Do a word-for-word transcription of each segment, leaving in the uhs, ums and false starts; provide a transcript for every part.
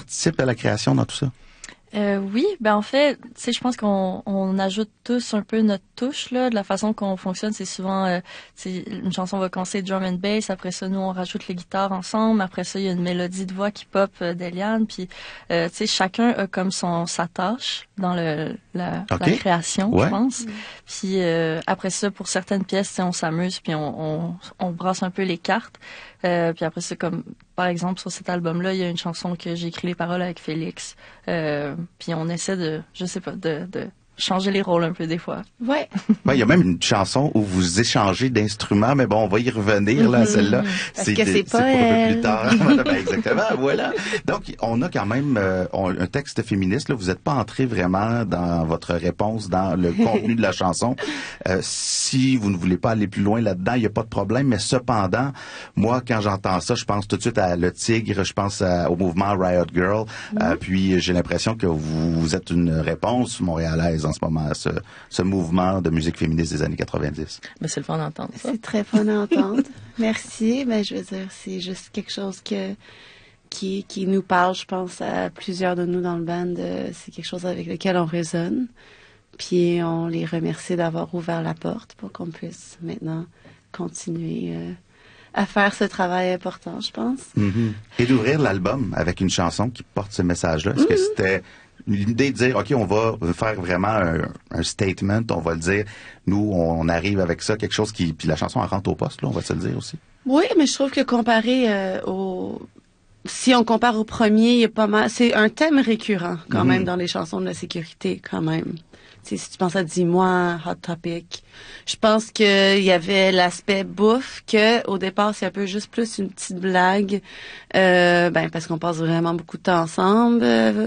participe à la création dans tout ça? Euh, oui, ben en fait, tu sais, je pense qu'on on ajoute tous un peu notre touche là. De la façon qu'on fonctionne, c'est souvent, euh, tu sais, une chanson va commencer drum and bass, après ça, nous on rajoute les guitares ensemble, après ça, il y a une mélodie de voix qui pop euh, d'Eliane, puis euh, tu sais, chacun a comme son sa tâche dans le la, okay. la création, ouais. je pense. Mm. Puis euh, après ça, pour certaines pièces, tu sais, on s'amuse, puis on, on on brasse un peu les cartes. Euh, puis après ça, comme par exemple sur cet album-là, il y a une chanson que j'ai écrit les paroles avec Félix. Euh, puis on essaie de, je sais pas, de, de changer les rôles un peu des fois. Ouais. Ouais, il y a même une chanson où vous échangez d'instruments, mais bon, on va y revenir là, mm-hmm. celle-là. Parce c'est que c'est pas c'est pour elle. un peu plus tard. Voilà, ben, exactement, voilà. Donc, on a quand même euh, on, un texte féministe. Là, vous n'êtes pas entré vraiment dans votre réponse, dans le contenu de la chanson. Euh, si vous ne voulez pas aller plus loin là-dedans, il n'y a pas de problème. Mais cependant, moi, quand j'entends ça, je pense tout de suite à Le Tigre, je pense à, au mouvement Riot Girl. Mm-hmm. Euh, puis j'ai l'impression que vous, vous êtes une réponse montréalaise en ce moment à ce, ce mouvement de musique féministe des années quatre-vingt-dix. Mais c'est le fun d'entendre ça. C'est très fun à entendre. Merci. Ben, je veux dire, c'est juste quelque chose que qui qui nous parle, je pense, à plusieurs de nous dans le band. C'est quelque chose avec lequel on résonne. Puis on les remercie d'avoir ouvert la porte pour qu'on puisse maintenant continuer euh, à faire ce travail important, je pense. Mm-hmm. Et d'ouvrir l'album avec une chanson qui porte ce message-là. Est-ce mm-hmm. que c'était l'idée de dire, OK, on va faire vraiment un, un statement, on va le dire, nous, on arrive avec ça, quelque chose qui... Puis la chanson, elle rentre au poste, là, on va se le dire aussi. Oui, mais je trouve que comparé euh, au... Si on compare au premier, il y a pas mal... C'est un thème récurrent, quand mm-hmm. même, dans les chansons de la sécurité, quand même. T'sais, si tu penses à Dis-moi, Hot Topic, je pense qu'il y avait l'aspect bouffe, que au départ, c'est un peu juste plus une petite blague, euh, ben parce qu'on passe vraiment beaucoup de temps ensemble. Euh,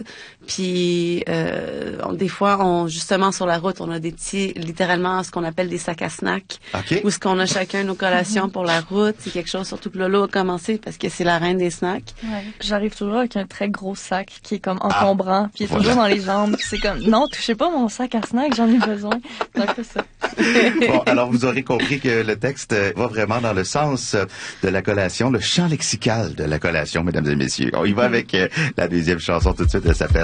puis euh, on, des fois, on justement sur la route, on a des petits, littéralement ce qu'on appelle des sacs à snacks, okay. où ce qu'on a chacun nos collations pour la route. C'est quelque chose, surtout que Lolo a commencé parce que c'est la reine des snacks. Ouais. J'arrive toujours avec un très gros sac qui est comme encombrant, ah, puis il est voilà. toujours dans les jambes. C'est comme non, touchez pas mon sac à snack, j'en ai besoin. Donc c'est ça. Bon, alors vous aurez compris que le texte va vraiment dans le sens de la collation, le champ lexical de la collation, mesdames et messieurs. On y va avec la deuxième chanson tout de suite, elle s'appelle